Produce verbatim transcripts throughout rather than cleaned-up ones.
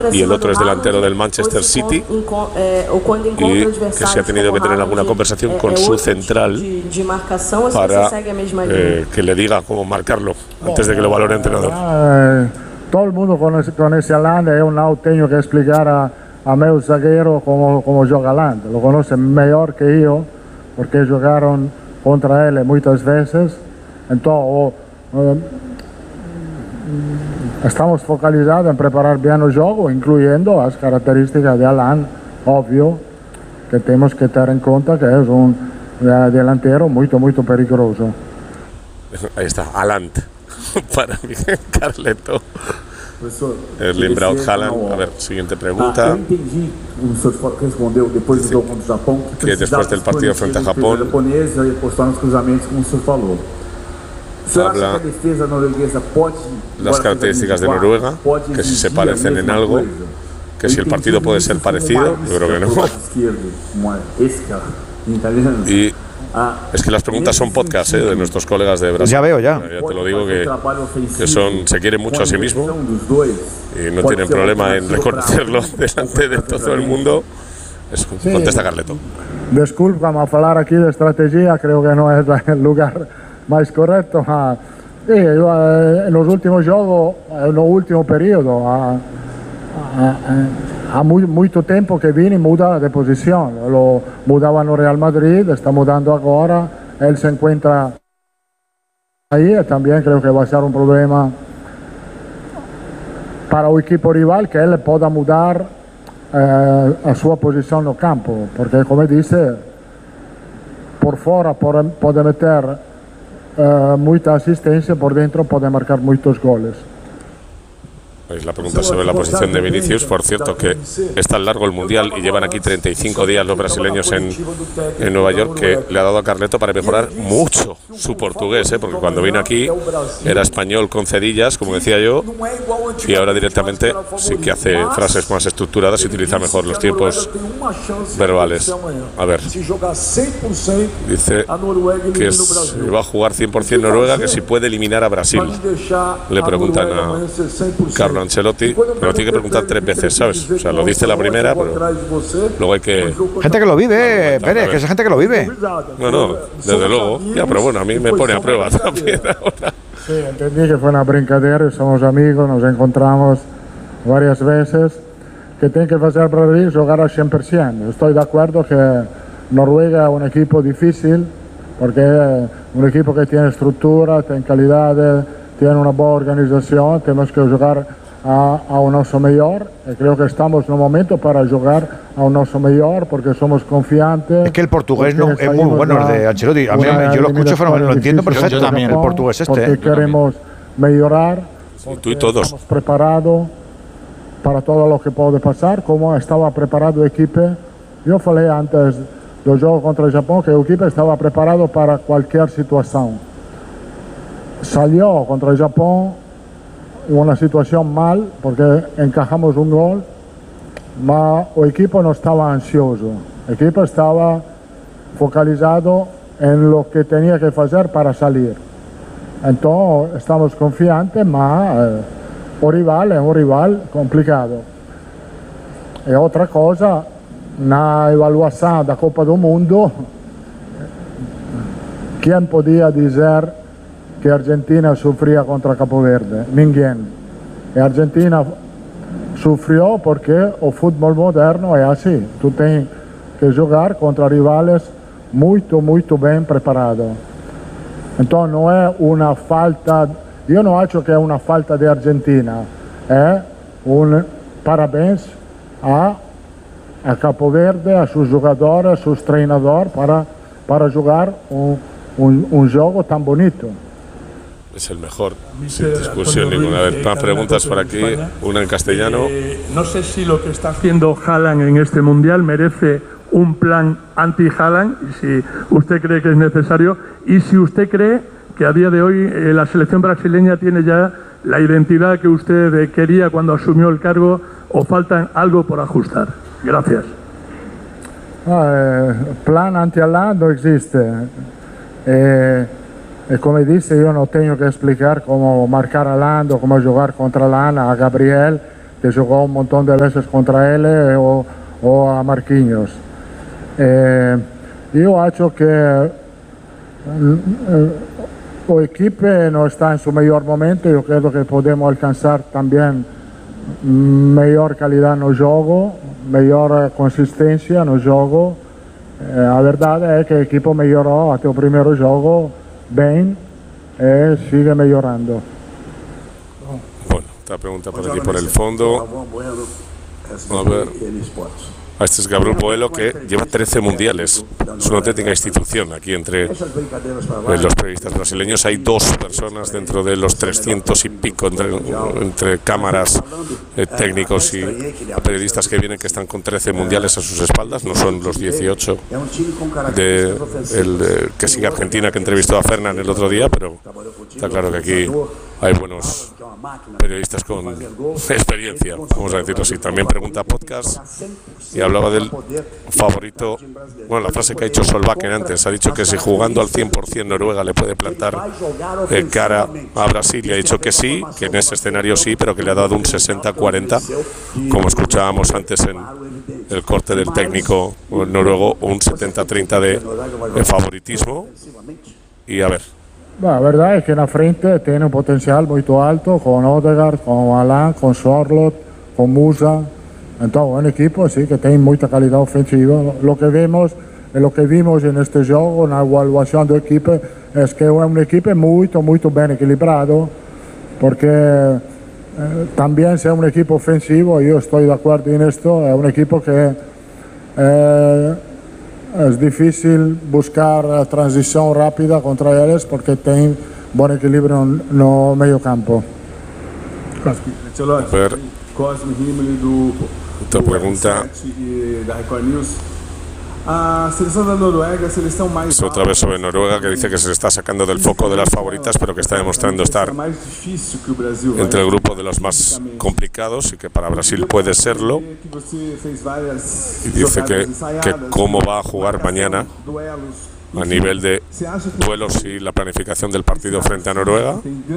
y el otro es delantero del Manchester City, y que se ha tenido que tener alguna conversación con su central para eh, que le diga cómo marcarlo antes de que lo valore el entrenador. Eh, todo el mundo conoce, conoce a Haaland, yo no tengo que explicar a, a meus zagueiro cómo, cómo juega Haaland, lo conocen mejor que yo porque jugaron contra él muchas veces, entonces eh, estamos focalizados en preparar bien el juego, incluyendo las características de Haaland, obvio que tenemos que tener en cuenta que es un delantero muy, muy peligroso. Ahí está, Haaland, para mí, Carleto. Erling Braut Haaland. A ver, siguiente pregunta. Que después del partido frente a Japón habla las características de Noruega, que si se parecen en algo, que si el partido puede ser parecido, yo creo que no. Y es que las preguntas son podcast, ¿eh? De nuestros colegas de Brasil. Ya veo, ya. Ya te lo digo, que, que son, se quieren mucho a sí mismo y no tienen problema en reconocerlo delante de todo el mundo. Eso, sí. Contesta Carleto. Disculpa, vamos a hablar aquí de estrategia, creo que no es el lugar más correcto. Ma, sí, yo, en los últimos juegos, en el último periodo, ha, ha, ha muy, mucho tiempo que Vini muda de posición. Lo mudaba en Real Madrid, está mudando ahora, él se encuentra ahí y también creo que va a ser un problema para el equipo rival que él pueda mudar eh, a su posición en el campo, porque como dice, por fuera puede meter Uh, mucha asistencia, por dentro puede marcar muchos goles. Es la pregunta sobre la posición de Vinicius. Por cierto, que es tan largo el Mundial y llevan aquí treinta y cinco días los brasileños en, en Nueva York, que le ha dado a Carleto para mejorar mucho su portugués, ¿eh? Porque cuando vino aquí era español con cedillas, como decía yo, y ahora directamente sí que hace frases más estructuradas y utiliza mejor los tiempos verbales. A ver, dice que es, va a jugar cien por cien Noruega, que si puede eliminar a Brasil. Le preguntan a Carlo Ancelotti, pero tiene que preguntar tres veces, ¿sabes? O sea, lo dice la primera, pero luego hay que... Gente que lo vive, Pérez, que es gente que lo vive. No, no, desde luego. Ya, pero bueno, a mí me pone a prueba también ahora. Sí, entendí que fue una brincadera, somos amigos, nos encontramos varias veces. Que tiene que hacer Brasil jugar al cien por cien. Estoy de acuerdo que Noruega es un equipo difícil, porque es un equipo que tiene estructura, tiene calidad, tiene una buena organización, tenemos que jugar a, a un oso mejor, y creo que estamos en un momento para jugar a un oso mejor, porque somos confiantes. Es que el portugués no, es muy bueno, el de Ancelotti. A mí, yo lo escucho fenomenal, lo entiendo perfecto. Yo también. El portugués este. Porque queremos mejorar, Sí, tú y todos. Estamos preparados para todo lo que puede pasar, como estaba preparado el equipo. Yo falei antes del juego contra el Japón que el equipo estaba preparado para cualquier situación. Salió contra el Japón en una situación mal porque encajamos un gol, pero el equipo no estaba ansioso, el equipo estaba focalizado en lo que tenía que hacer para salir. Entonces estamos confiantes, pero eh, el rival es un rival complicado. Y otra cosa, na evaluación da Copa do Mundo, ¿quién podía decir que Argentina sufría contra Capo Verde? Ninguém. Y Argentina sufrió porque el fútbol moderno es así. Tú tienes que jugar contra rivales muy, muy bien preparados. Entonces no es una falta, yo no acho que es una falta de Argentina, es un parabéns a, a Capo Verde, a sus jugadores, a sus entrenadores para, para jugar un, un, un juego tan bonito. Es el mejor, sin discusión ninguna. A ver, más preguntas por aquí, una en castellano. Eh, no sé si lo que está haciendo Haaland en este Mundial merece un plan anti-Haaland, y si usted cree que es necesario, y si usted cree que a día de hoy eh, la selección brasileña tiene ya la identidad que usted eh, quería cuando asumió el cargo, o falta algo por ajustar. Gracias. Eh, plan anti-Haaland no existe. Eh, y como dice, yo no tengo que explicar cómo marcar a Haaland o cómo jugar contra Haaland a Gabriel, que jugó un montón de veces contra él eh, o, o a Marquinhos. Eh, io acho che eh, el equipo no está en su mejor momento. Yo creo que podemos alcanzar también mejor calidad no juego, mejor consistencia no juego. Eh, la verdad es que el equipo mejoró hasta el primer juego bien y sigue mejorando. Bueno, esta pregunta por aquí por el fondo. A ver. Este es Gabriel Boelo, que lleva trece mundiales. Es una auténtica institución aquí entre los periodistas brasileños. Hay dos personas dentro de los trescientos y pico entre, entre cámaras, eh, técnicos y periodistas que vienen, que están con trece mundiales a sus espaldas. No son los dieciocho de el de, que sigue Argentina, que entrevistó a Fernán el otro día, pero está claro que aquí hay buenos periodistas con experiencia, vamos a decirlo así. También pregunta podcast y hablaba del favorito. Bueno, la frase que ha dicho Solbakken antes, ha dicho que si jugando al cien por cien Noruega le puede plantar eh, cara a Brasil, y ha dicho que sí, que en ese escenario sí, pero que le ha dado un sesenta cuarenta, como escuchábamos antes en el corte del técnico noruego, un setenta treinta de, de favoritismo. Y a ver. La verdad es que en la frente tiene un potencial muy alto, con Odegaard, con Haaland, con Sorloth, con Musa. Entonces, un equipo sí que tiene mucha calidad ofensiva. Lo que vemos, lo que vimos en este juego, en la evaluación del equipo, es que es un equipo muy, muy bien equilibrado, porque eh, también sea un equipo ofensivo, yo estoy de acuerdo en esto, es un equipo que eh, es difícil buscar transición rápida contra ellos porque tienen buen equilibrio en el medio campo. A ver, otra pregunta. Es otra vez sobre Noruega, que dice que se le está sacando del foco de las favoritas, pero que está demostrando estar entre el grupo de los más complicados y que para Brasil puede serlo. Y dice que, que cómo va a jugar mañana a nivel de duelos y la planificación del partido frente a Noruega,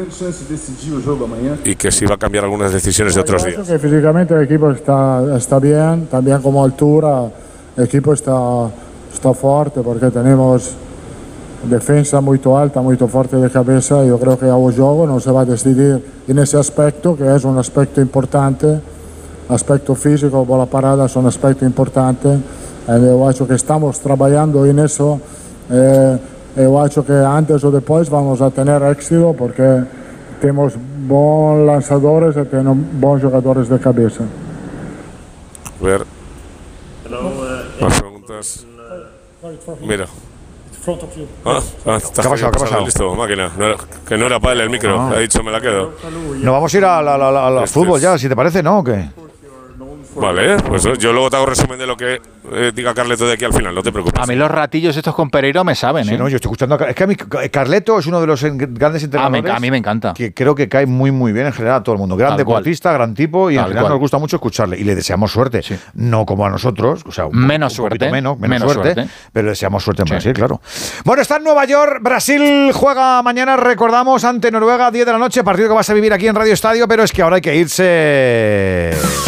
y que sí va a cambiar algunas decisiones de otros días. Que físicamente el equipo está, está bien, también como altura. El equipo está, está fuerte porque tenemos defensa muy alta, muy fuerte de cabeza. Yo creo que el juego no se va a decidir en ese aspecto, que es un aspecto importante. Aspecto físico, bola parada, es un aspecto importante. Yo creo que estamos trabajando en eso. Eh, yo creo que antes o después vamos a tener éxito porque tenemos buenos lanzadores y tenemos buenos jugadores de cabeza. A ver. Más preguntas. Mira. Ah, ah, está ¿Qué ha pasado? ¿Qué ha pasado? Listo, máquina. No era, que no era para él el micro. Ah. Le ha dicho, me la quedo. Nos vamos a ir al a, a, a, a este fútbol ya, si te parece, ¿no? ¿O qué? Vale, pues yo luego te hago resumen de lo que eh, diga Carleto de aquí al final, no te preocupes. A mí los ratillos estos con Pereiro me saben, ¿eh? Sí, no, yo estoy escuchando. A, es que a mí Carleto es uno de los grandes entrenadores. A mí, a mí me encanta. Que creo que cae muy, muy bien en general a todo el mundo. Gran Tal deportista, cual. gran tipo, y Tal en general cual. nos gusta mucho escucharle. Y le deseamos suerte. Sí. No como a nosotros, o sea, un, menos un suerte. Menos, menos, menos suerte, suerte, pero le deseamos suerte en sí. Brasil, claro. Bueno, está en Nueva York. Brasil juega mañana, recordamos, ante Noruega, diez de la noche. Partido que vas a vivir aquí en Radio Estadio, pero es que ahora hay que irse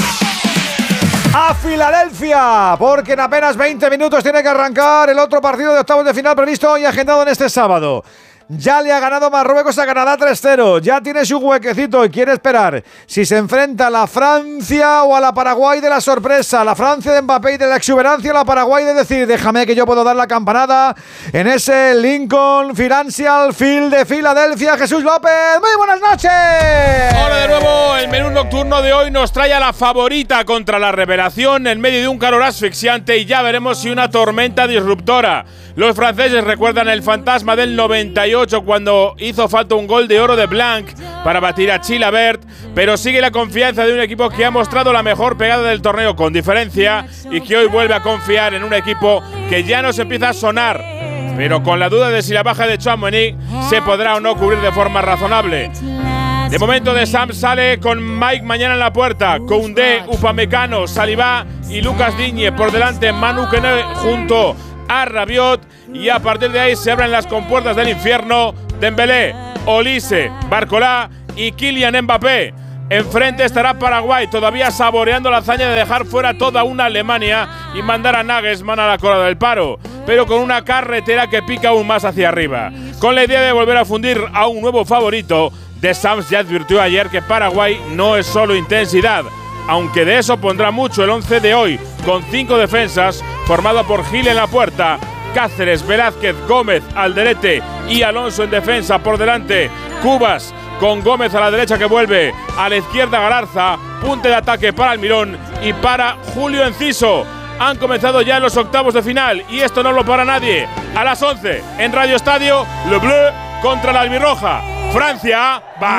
a Filadelfia, porque en apenas veinte minutos tiene que arrancar el otro partido de octavos de final previsto y agendado en este sábado. Ya le ha ganado Marruecos a Canadá tres cero, ya tiene su huequecito y quiere esperar si se enfrenta a la Francia o a la Paraguay de la sorpresa, la Francia de Mbappé y de la exuberancia, la Paraguay de decir, déjame que yo puedo dar la campanada en ese Lincoln Financial Field de Filadelfia. Jesús López, muy buenas noches. Hola de nuevo, el menú nocturno de hoy nos trae a la favorita contra la revelación en medio de un calor asfixiante y ya veremos si una tormenta disruptora. Los franceses recuerdan el fantasma del noventa y ocho cuando hizo falta un gol de oro de Blanc para batir a Chilavert, pero sigue la confianza de un equipo que ha mostrado la mejor pegada del torneo con diferencia y que hoy vuelve a confiar en un equipo que ya nos empieza a sonar, pero con la duda de si la baja de Tchouaméni se podrá o no cubrir de forma razonable. De momento De Sam sale con Mike mañana en la puerta, Koundé, Upamecano, Saliba y Lucas Digne por delante, Manu Kone junto a Rabiot, y a partir de ahí se abren las compuertas del infierno. Dembélé, Olise, Barcola y Kylian Mbappé. Enfrente estará Paraguay, todavía saboreando la hazaña de dejar fuera toda una Alemania y mandar a Nagelsmann a la cola del paro, pero con una carretera que pica aún más hacia arriba. Con la idea de volver a fundir a un nuevo favorito, Deschamps ya advirtió ayer que Paraguay no es solo intensidad, aunque de eso pondrá mucho el once de hoy, con cinco defensas, formado por Gil en la puerta, Cáceres, Velázquez, Gómez, Alderete y Alonso en defensa, por delante Cubas, con Gómez a la derecha que vuelve, a la izquierda Galarza, punte de ataque para Almirón y para Julio Enciso. Han comenzado ya los octavos de final y esto no lo para nadie. A las once en Radio Estadio, Le Bleu contra la Albirroja. Francia va